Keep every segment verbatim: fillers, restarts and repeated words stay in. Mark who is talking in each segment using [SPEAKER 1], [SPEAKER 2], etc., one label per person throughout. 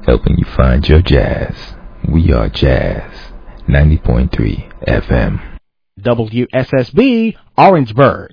[SPEAKER 1] helping you find your jazz. We are Jazz ninety point three F M.
[SPEAKER 2] W S S B, Orangeburg.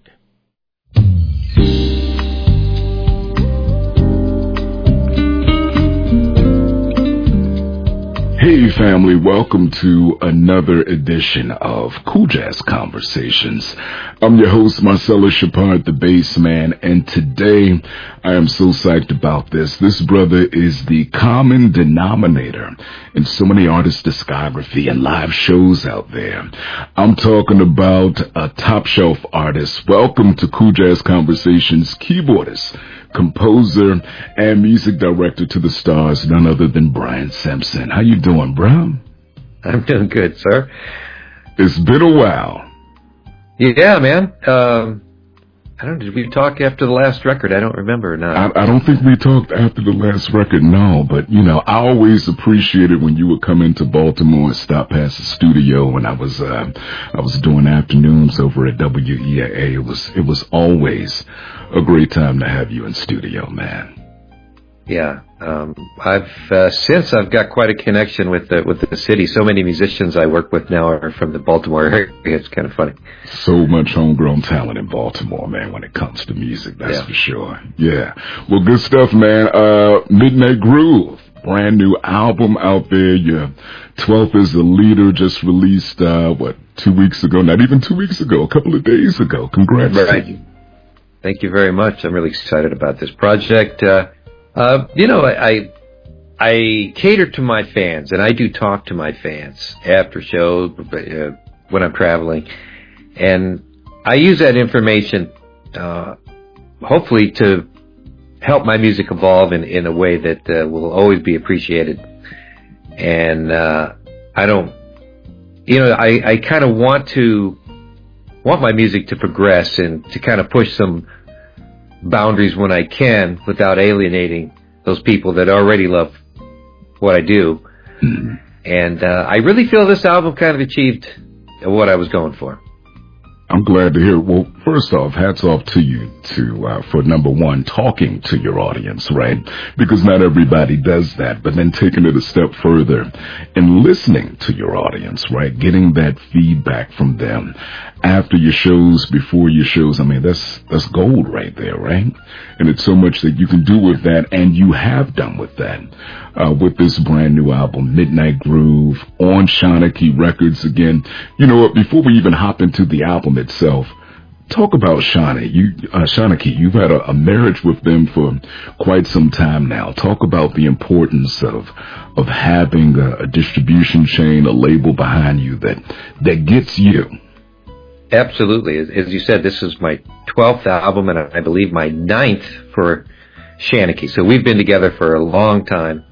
[SPEAKER 3] Hey family, welcome to another edition of Cool Jazz Conversations. I'm your host, Marcelo Shepard, the bass man, and today I am so psyched about this. This brother is the common denominator in so many artists' discography and live shows out there. I'm talking about a top shelf artist. Welcome to Cool Jazz Conversations, keyboardist, composer, and music director to the stars, none other than Brian Simpson. How you doing, bro?
[SPEAKER 4] I'm doing good, sir.
[SPEAKER 3] It's been a while.
[SPEAKER 4] Yeah, man. Um, I don't know, did we talk after the last record? I don't remember now.
[SPEAKER 3] I, I don't think we talked after the last record, no. But, you know, I always appreciated when you would come into Baltimore and stop past the studio when I was uh, I was doing afternoons over at W E A A. It was, it was always a great time to have you in studio, man.
[SPEAKER 4] Yeah. Um, I've uh, since I've got quite a connection with the, with the city. So many musicians I work with now are from the Baltimore area. It's kind of funny.
[SPEAKER 3] So much homegrown talent in Baltimore, man, when it comes to music, that's
[SPEAKER 4] yeah.
[SPEAKER 3] for sure. Yeah. Well, good stuff, man. Uh, Midnight Groove, brand new album out there. Your twelfth is the Leader, just released, uh, what, two weeks ago? Not even two weeks ago, a couple of days ago. Congrats
[SPEAKER 4] right.
[SPEAKER 3] to you.
[SPEAKER 4] Thank you very much. I'm really excited about this project. Uh, Uh, you know, I, I I cater to my fans, and I do talk to my fans after shows, uh, when I'm traveling, and I use that information, uh, hopefully to help my music evolve in, in a way that uh, will always be appreciated. And uh, I don't, you know, I, I kind of want to want my music to progress and to kind of push some boundaries when I can without alienating those people that already love what I do. Mm-hmm. And uh, I really feel this album kind of achieved what I was going for.
[SPEAKER 3] I'm glad to hear. Well, first off, hats off to you to uh, for number one, talking to your audience, right? Because not everybody does that. But then taking it a step further and listening to your audience, right? Getting that feedback from them after your shows, before your shows. I mean, that's that's gold right there, right? And it's so much that you can do with that, and you have done with that uh, with this brand new album, Midnight Groove, on Shanachie Records again. You know what? Before we even hop into the album itself, talk about Shani. You, uh, Shanachie, you've had a, a marriage with them for quite some time now. Talk about the importance of of having a, a distribution chain, a label behind you that that gets you.
[SPEAKER 4] Absolutely. As, as you said, this is my twelfth album, and I believe my ninth for Shanachie. So we've been together for a long time,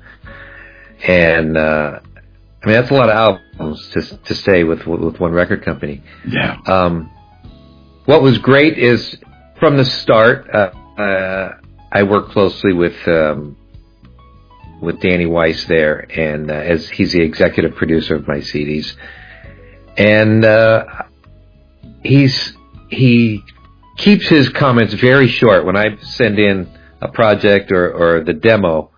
[SPEAKER 4] and uh, I mean that's a lot of albums to to stay with with one record company.
[SPEAKER 3] Yeah.
[SPEAKER 4] Um, what was great is from the start, uh, uh, I worked closely with um, with Danny Weiss there, and uh, as he's the executive producer of my C Ds, and uh, he's he keeps his comments very short when I send in a project or, or the demo.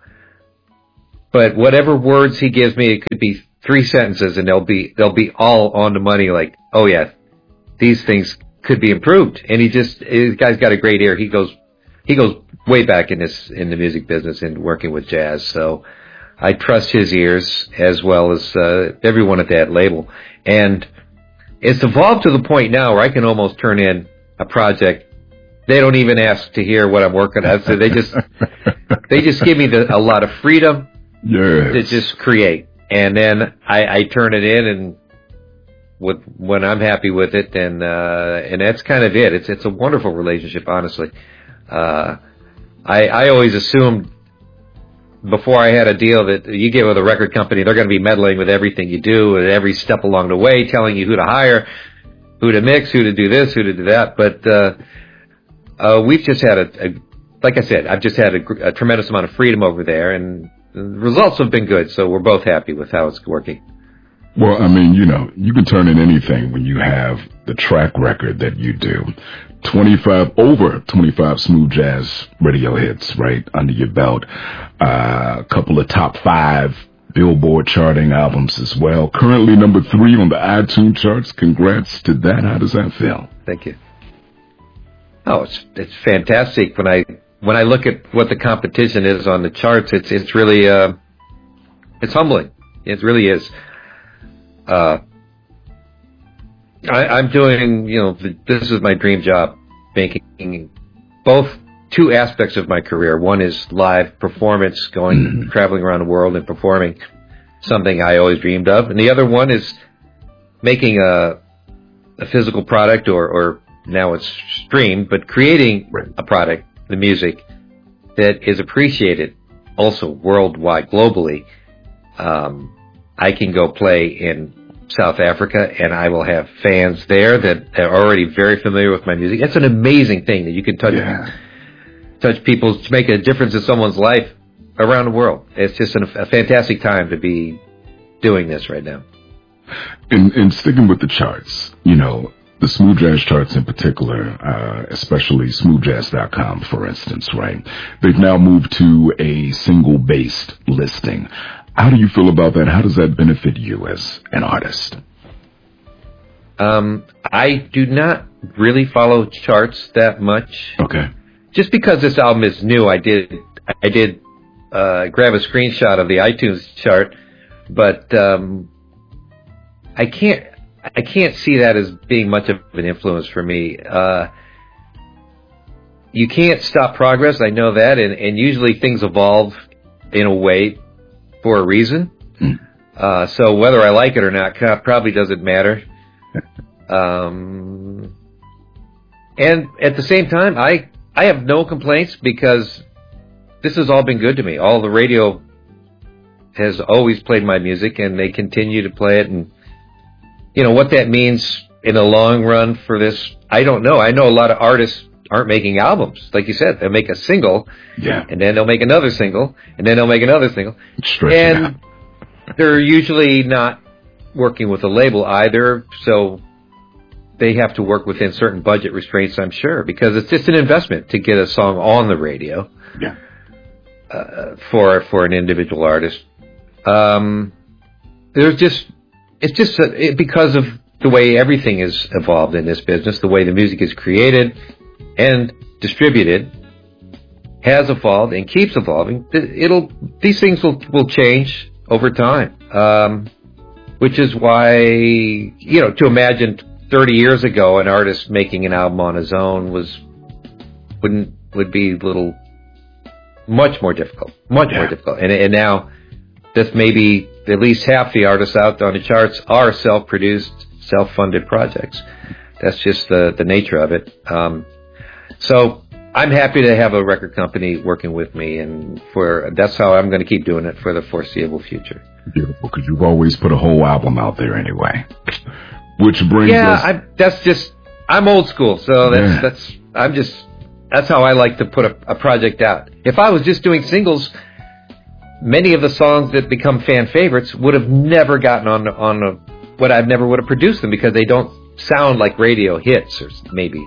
[SPEAKER 4] But whatever words he gives me, it could be three sentences, and they'll be they'll be all on the money. Like, oh yeah, these things could be improved. And he just this guy's got a great ear. He goes he goes way back in this in the music business and working with jazz. So I trust his ears as well as uh, everyone at that label. And it's evolved to the point now where I can almost turn in a project. They don't even ask to hear what I'm working on. So they just they just give me the, a lot of freedom
[SPEAKER 3] yes.
[SPEAKER 4] to just create. And then I, I turn it in, and with when I'm happy with it, and uh, and that's kind of it. It's it's a wonderful relationship, honestly. Uh, I I always assumed before I had a deal that you get with a record company, they're going to be meddling with everything you do at every step along the way, telling you who to hire, who to mix, who to do this, who to do that. But uh, uh, we've just had a, a, like I said, I've just had a, a tremendous amount of freedom over there, and the results have been good. So we're both happy with how it's working.
[SPEAKER 3] Well, I mean, you know, you can turn in anything when you have the track record that you do. twenty-five, over twenty-five smooth jazz radio hits, right, under your belt. Uh, a couple of top five Billboard charting albums as well. Currently number three on the iTunes charts. Congrats to that. How does that feel?
[SPEAKER 4] Thank you. Oh, it's it's fantastic. When I when I look at what the competition is on the charts, it's it's really uh, it's humbling. It really is. Uh, I, I'm doing, you know, this is my dream job, making both two aspects of my career. One is live performance, going, mm-hmm. traveling around the world and performing, something I always dreamed of. And the other one is making a, a physical product, or, or now it's streamed, but creating right. a product, the music, that is appreciated also worldwide, globally. Um, I can go play in South Africa, and I will have fans there that are already very familiar with my music. It's an amazing thing that you can touch yeah. touch people, to make a difference in someone's life around the world. It's just an, a fantastic time to be doing this right now.
[SPEAKER 3] And, and sticking with the charts, you know, the smooth jazz charts in particular, uh, especially smooth jazz dot com, for instance, right? They've now moved to a single-based listing. How do you feel about that? How does that benefit you as an artist?
[SPEAKER 4] Um, I do not really follow charts that much.
[SPEAKER 3] Okay.
[SPEAKER 4] Just because this album is new, I did I did uh, grab a screenshot of the iTunes chart, but um, I can't I can't see that as being much of an influence for me. Uh, you can't stop progress. I know that, and, and usually things evolve in a way for a reason. Mm. Uh, so whether I like it or not probably doesn't matter. Um, and at the same time, I, I have no complaints, because this has all been good to me. All the radio has always played my music, and they continue to play it. And, you know, what that means in the long run for this, I don't know. I know a lot of artists aren't making albums. Like you said, they'll make a single,
[SPEAKER 3] yeah,
[SPEAKER 4] and then they'll make another single, and then they'll make another single. And they're usually not working with a label either, so they have to work within certain budget restraints, I'm sure, because it's just an investment to get a song on the radio.
[SPEAKER 3] Yeah.
[SPEAKER 4] Uh, for for an individual artist. Um, there's just it's just a, it, because of the way everything is evolved in this business, the way the music is created and distributed has evolved and keeps evolving. It'll these things will will change over time, um, which is why, you know, to imagine thirty years ago an artist making an album on his own was wouldn't would be a little much more difficult, much yeah. more difficult. And and now this maybe at least half the artists out on the charts are self-produced, self-funded projects. That's just the the nature of it. Um, So I'm happy to have a record company working with me, and for that's how I'm going to keep doing it for the foreseeable future.
[SPEAKER 3] Beautiful, because you've always put a whole album out there anyway. Which brings
[SPEAKER 4] yeah,
[SPEAKER 3] us...
[SPEAKER 4] Yeah, that's just I'm old school, so that's yeah. that's I'm just that's how I like to put a, a project out. If I was just doing singles, many of the songs that become fan favorites would have never gotten on on a, what I never would have produced them, because they don't sound like radio hits, or maybe.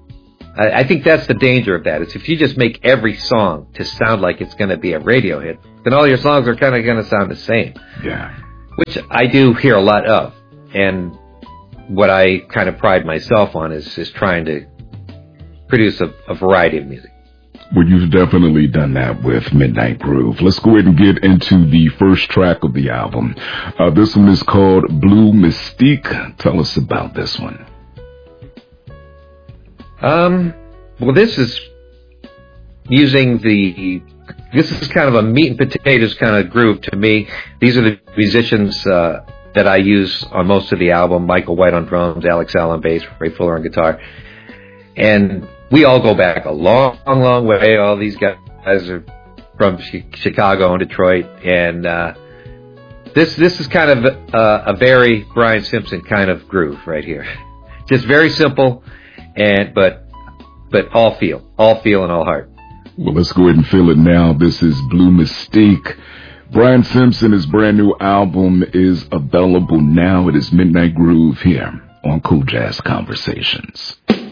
[SPEAKER 4] I think that's the danger of that. Is if you just make every song to sound like it's going to be a radio hit, then all your songs are kind of going to sound the same.
[SPEAKER 3] Yeah.
[SPEAKER 4] Which I do hear a lot of. And what I kind of pride myself on is, is trying to produce a, a variety of music.
[SPEAKER 3] Well, you've definitely done that with Midnight Groove. Let's go ahead and get into the first track of the album. Uh, this one is called Blue Mystique. Tell us about this one.
[SPEAKER 4] Um, well, this is using the, this is kind of a meat and potatoes kind of groove to me. These are the musicians, uh, that I use on most of the album. Michael White on drums, Alex Allen bass, Ray Fuller on guitar. And we all go back a long, long way. All these guys are from Chicago and Detroit. And, uh, this, this is kind of a, a very Brian Simpson kind of groove right here. Just very simple. And but but all feel, all feel and all heart.
[SPEAKER 3] Well, let's go ahead and feel it now. This is Blue Mystique. Brian Simpson, his brand new album is available now. It is Midnight Groove here on Cool Jazz Conversations.